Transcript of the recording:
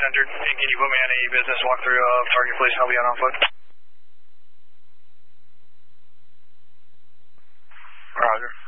100. And can you put me on a business walkthrough of target, please? I'll be out on foot. Roger.